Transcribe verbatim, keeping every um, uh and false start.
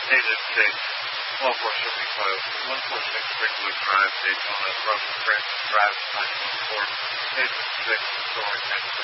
Agent six, one four seventy-five, one four six Ringwood Drive, Daytona, Russell Francis Drive, nine one four, Agent six, Story,